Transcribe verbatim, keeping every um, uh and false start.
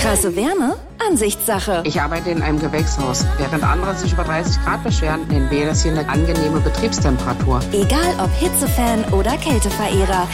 Krasse Wärme? Ansichtssache. Ich arbeite in einem Gewächshaus. Während andere sich über dreißig Grad beschweren, nennen wir das hier eine angenehme Betriebstemperatur. Egal ob Hitzefan oder Kälteverehrer.